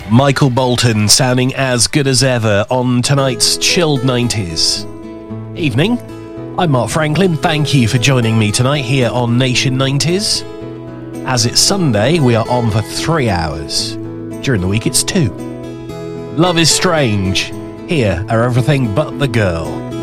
Michael Bolton sounding as good as ever on tonight's Chilled 90s. Evening, I'm Mark Franklin. Thank you for joining me tonight here on Nation 90s. As it's Sunday, we are on for 3 hours. During the week, it's 2. Love is Strange. Here are Everything But the Girl.